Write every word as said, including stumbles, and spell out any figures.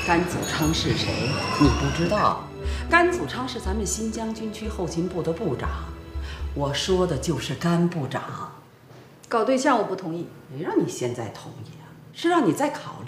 甘祖昌是谁？你不知道？甘祖昌是咱们新疆军区后勤部的部长，我说的就是甘部长。 搞对象我不同意。 没让你现在同意啊，是让你再考虑。